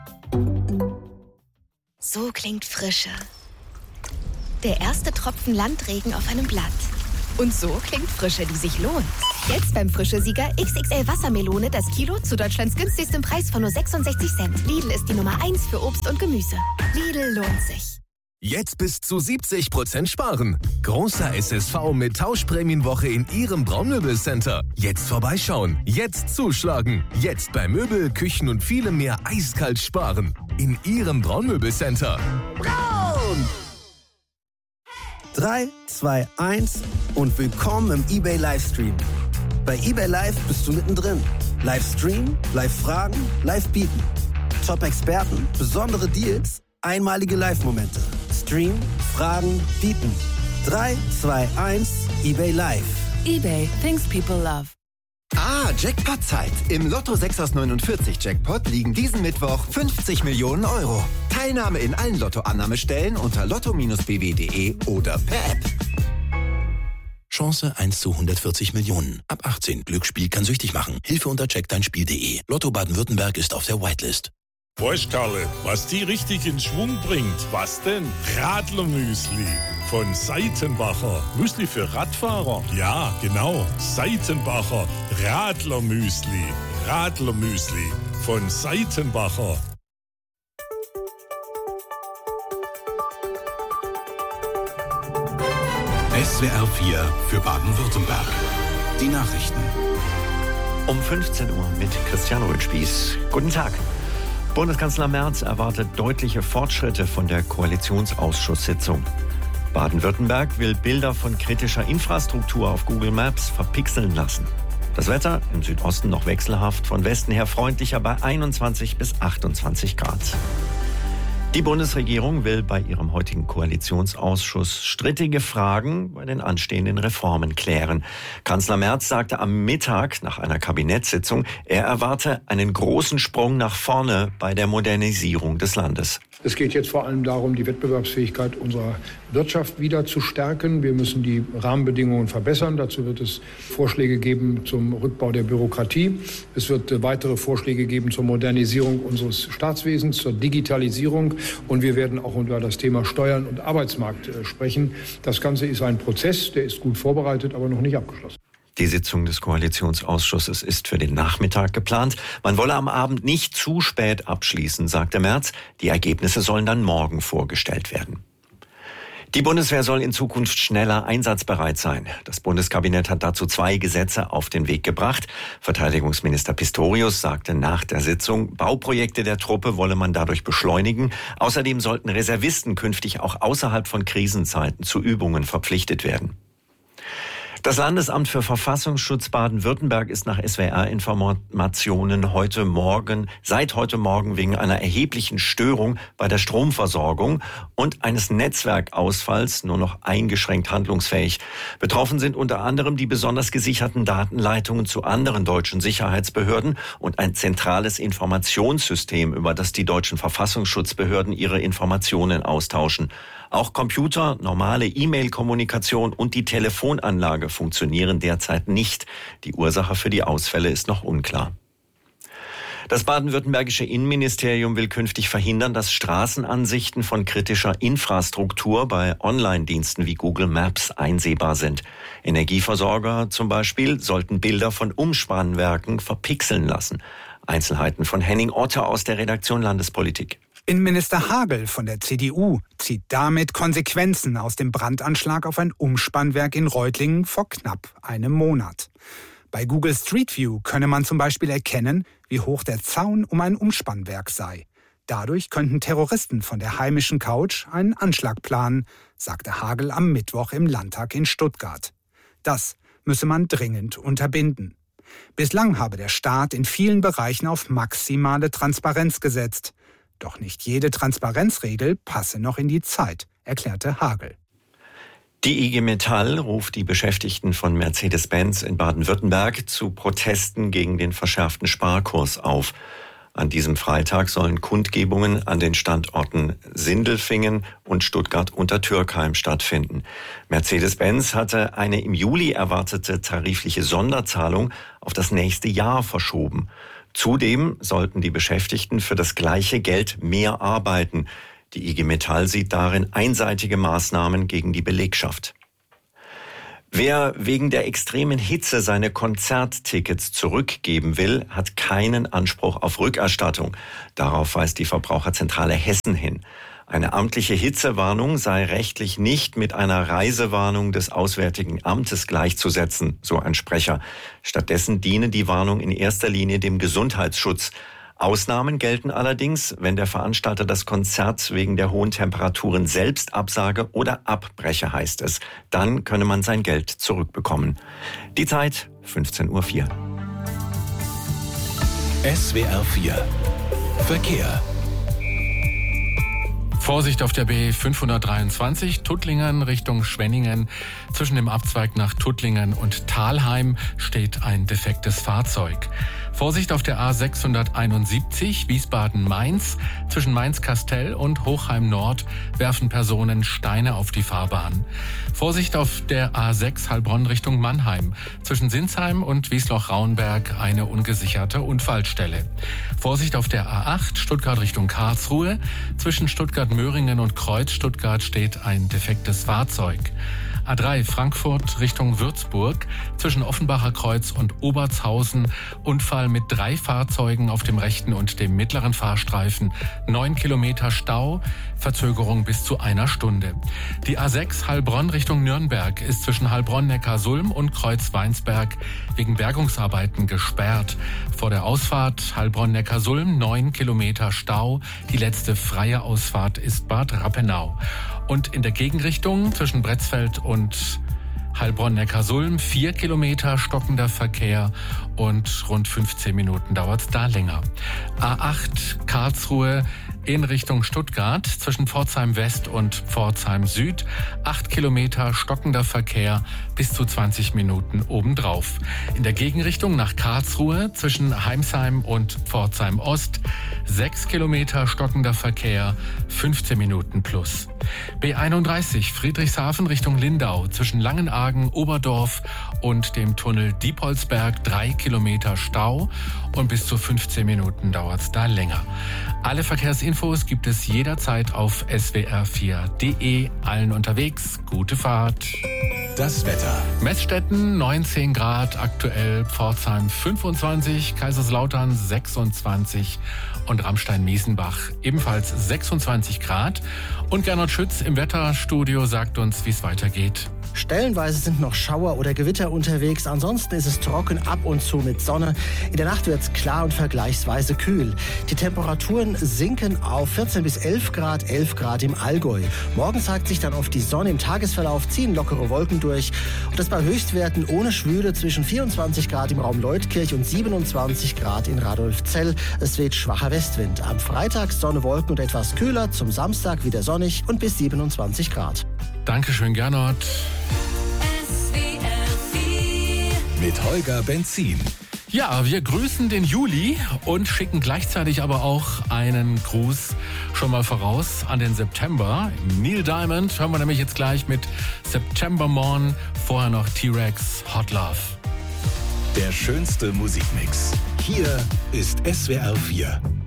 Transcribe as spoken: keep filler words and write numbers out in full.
So klingt Frische. Der erste Tropfen Landregen auf einem Blatt. Und so klingt Frische, die sich lohnt. Jetzt beim Frische-Sieger X X L Wassermelone das Kilo zu Deutschlands günstigstem Preis von nur sechsundsechzig Cent. Lidl ist die Nummer eins für Obst und Gemüse. Lidl lohnt sich. Jetzt bis zu siebzig Prozent sparen. Großer S S V mit Tauschprämienwoche in Ihrem Braunmöbelcenter. Jetzt vorbeischauen. Jetzt zuschlagen. Jetzt bei Möbel, Küchen und vielem mehr eiskalt sparen. In Ihrem Braunmöbelcenter. Braun! drei, zwei, eins und willkommen im eBay Livestream. Bei eBay Live bist du mittendrin. Livestream, Live-Fragen, Live-Bieten. Top-Experten, besondere Deals, einmalige Live-Momente. Stream, Fragen, Bieten. drei, zwei, eins, eBay Live. eBay, things people love. Ah, Jackpot-Zeit. Im Lotto sechs aus neunundvierzig Jackpot liegen diesen Mittwoch fünfzig Millionen Euro. Teilnahme in allen Lotto-Annahmestellen unter lotto b w punkt de oder per App. Chance eins zu hundertvierzig Millionen. Ab achtzehn. Glücksspiel kann süchtig machen. Hilfe unter check dein spiel punkt de. Lotto Baden-Württemberg ist auf der Whitelist. Weißt Karle, was die richtig in Schwung bringt? Was denn? Radlermüsli von Seitenbacher. Müsli für Radfahrer? Ja, genau. Seitenbacher Radlermüsli. Radlermüsli von Seitenbacher. S W R vier für Baden-Württemberg. Die Nachrichten. Um fünfzehn Uhr mit Christian Rötspieß. Guten Tag. Bundeskanzler Merz erwartet deutliche Fortschritte von der Koalitionsausschusssitzung. Baden-Württemberg will Bilder von kritischer Infrastruktur auf Google Maps verpixeln lassen. Das Wetter im Südosten noch wechselhaft, von Westen her freundlicher bei einundzwanzig bis achtundzwanzig Grad. Die Bundesregierung will bei ihrem heutigen Koalitionsausschuss strittige Fragen bei den anstehenden Reformen klären. Kanzler Merz sagte am Mittag nach einer Kabinettssitzung, er erwarte einen großen Sprung nach vorne bei der Modernisierung des Landes. Es geht jetzt vor allem darum, die Wettbewerbsfähigkeit unserer Wirtschaft wieder zu stärken. Wir müssen die Rahmenbedingungen verbessern. Dazu wird es Vorschläge geben zum Rückbau der Bürokratie. Es wird weitere Vorschläge geben zur Modernisierung unseres Staatswesens, zur Digitalisierung. Und wir werden auch über das Thema Steuern und Arbeitsmarkt sprechen. Das Ganze ist ein Prozess, der ist gut vorbereitet, aber noch nicht abgeschlossen. Die Sitzung des Koalitionsausschusses ist für den Nachmittag geplant. Man wolle am Abend nicht zu spät abschließen, sagte Merz. Die Ergebnisse sollen dann morgen vorgestellt werden. Die Bundeswehr soll in Zukunft schneller einsatzbereit sein. Das Bundeskabinett hat dazu zwei Gesetze auf den Weg gebracht. Verteidigungsminister Pistorius sagte nach der Sitzung, Bauprojekte der Truppe wolle man dadurch beschleunigen. Außerdem sollten Reservisten künftig auch außerhalb von Krisenzeiten zu Übungen verpflichtet werden. Das Landesamt für Verfassungsschutz Baden-Württemberg ist nach S W R-Informationen heute Morgen, seit heute Morgen wegen einer erheblichen Störung bei der Stromversorgung und eines Netzwerkausfalls nur noch eingeschränkt handlungsfähig. Betroffen sind unter anderem die besonders gesicherten Datenleitungen zu anderen deutschen Sicherheitsbehörden und ein zentrales Informationssystem, über das die deutschen Verfassungsschutzbehörden ihre Informationen austauschen. Auch Computer, normale E-Mail-Kommunikation und die Telefonanlage funktionieren derzeit nicht. Die Ursache für die Ausfälle ist noch unklar. Das baden-württembergische Innenministerium will künftig verhindern, dass Straßenansichten von kritischer Infrastruktur bei Online-Diensten wie Google Maps einsehbar sind. Energieversorger zum Beispiel sollten Bilder von Umspannwerken verpixeln lassen. Einzelheiten von Henning Otte aus der Redaktion Landespolitik. Innenminister Hagel von der C D U zieht damit Konsequenzen aus dem Brandanschlag auf ein Umspannwerk in Reutlingen vor knapp einem Monat. Bei Google Street View könne man zum Beispiel erkennen, wie hoch der Zaun um ein Umspannwerk sei. Dadurch könnten Terroristen von der heimischen Couch einen Anschlag planen, sagte Hagel am Mittwoch im Landtag in Stuttgart. Das müsse man dringend unterbinden. Bislang habe der Staat in vielen Bereichen auf maximale Transparenz gesetzt. Doch nicht jede Transparenzregel passe noch in die Zeit, erklärte Hagel. Die I G Metall ruft die Beschäftigten von Mercedes-Benz in Baden-Württemberg zu Protesten gegen den verschärften Sparkurs auf. An diesem Freitag sollen Kundgebungen an den Standorten Sindelfingen und Stuttgart-Untertürkheim stattfinden. Mercedes-Benz hatte eine im Juli erwartete tarifliche Sonderzahlung auf das nächste Jahr verschoben. Zudem sollten die Beschäftigten für das gleiche Geld mehr arbeiten. Die I G Metall sieht darin einseitige Maßnahmen gegen die Belegschaft. Wer wegen der extremen Hitze seine Konzerttickets zurückgeben will, hat keinen Anspruch auf Rückerstattung. Darauf weist die Verbraucherzentrale Hessen hin. Eine amtliche Hitzewarnung sei rechtlich nicht mit einer Reisewarnung des Auswärtigen Amtes gleichzusetzen, so ein Sprecher. Stattdessen diene die Warnung in erster Linie dem Gesundheitsschutz. Ausnahmen gelten allerdings, wenn der Veranstalter das Konzert wegen der hohen Temperaturen selbst absage oder abbreche, heißt es. Dann könne man sein Geld zurückbekommen. Die Zeit fünfzehn Uhr vier. S W R vier Verkehr. Vorsicht auf der B fünfhundertdreiundzwanzig, Tuttlingen Richtung Schwenningen. Zwischen dem Abzweig nach Tuttlingen und Thalheim steht ein defektes Fahrzeug. Vorsicht auf der A sechshunderteinundsiebzig, Wiesbaden-Mainz. Zwischen Mainz-Kastell und Hochheim-Nord werfen Personen Steine auf die Fahrbahn. Vorsicht auf der A sechs Heilbronn Richtung Mannheim. Zwischen Sinsheim und Wiesloch-Rauenberg eine ungesicherte Unfallstelle. Vorsicht auf der A acht Stuttgart Richtung Karlsruhe. Zwischen Stuttgart-Möhringen und Kreuz Stuttgart steht ein defektes Fahrzeug. A drei Frankfurt Richtung Würzburg. Zwischen Offenbacher Kreuz und Obertshausen Unfall mit drei Fahrzeugen auf dem rechten und dem mittleren Fahrstreifen. Neun Kilometer Stau, Verzögerung bis zu einer Stunde. Die A sechs Heilbronn Richtung Nürnberg ist zwischen Heilbronn-Neckarsulm und Kreuz-Weinsberg wegen Bergungsarbeiten gesperrt. Vor der Ausfahrt Heilbronn-Neckarsulm neun Kilometer Stau. Die letzte freie Ausfahrt ist Bad Rappenau. Und in der Gegenrichtung zwischen Bretzfeld und Heilbronn-Neckarsulm vier Kilometer stockender Verkehr und rund fünfzehn Minuten dauert es da länger. A acht Karlsruhe in Richtung Stuttgart zwischen Pforzheim West und Pforzheim Süd. acht Kilometer stockender Verkehr bis zu zwanzig Minuten obendrauf. In der Gegenrichtung nach Karlsruhe zwischen Heimsheim und Pforzheim Ost. sechs Kilometer stockender Verkehr, fünfzehn Minuten plus. B einunddreißig Friedrichshafen Richtung Lindau zwischen Langenargen, Oberdorf und dem Tunnel Diepholzberg drei Kilometer Stau und bis zu fünfzehn Minuten dauert es da länger. Alle Verkehrsinfos gibt es jederzeit auf S W R vier Punkt de. Allen unterwegs, gute Fahrt. Das Wetter. Meßstetten neunzehn Grad, aktuell Pforzheim fünfundzwanzig, Kaiserslautern sechsundzwanzig und Ramstein-Miesenbach ebenfalls sechsundzwanzig Grad. Und Gernot Schütz im Wetterstudio sagt uns, wie es weitergeht. Stellenweise sind noch Schauer oder Gewitter unterwegs. Ansonsten ist es trocken, ab und zu mit Sonne. In der Nacht wird es klar und vergleichsweise kühl. Die Temperaturen sinken auf vierzehn bis elf Grad, elf Grad im Allgäu. Morgen zeigt sich dann oft die Sonne. Im Tagesverlauf ziehen lockere Wolken durch. Und das bei Höchstwerten ohne Schwüle zwischen vierundzwanzig Grad im Raum Leutkirch und siebenundzwanzig Grad in Radolfzell. Es weht schwacher Westwind. Am Freitag Sonne, Wolken und etwas kühler. Zum Samstag wieder sonnig und bis siebenundzwanzig Grad. Dankeschön, Gernot. Mit Holger Benzin. Ja, wir grüßen den Juli und schicken gleichzeitig aber auch einen Gruß schon mal voraus an den September. Neil Diamond hören wir nämlich jetzt gleich mit September Morn, vorher noch T-Rex, Hot Love. Der schönste Musikmix. Hier ist S W R vier.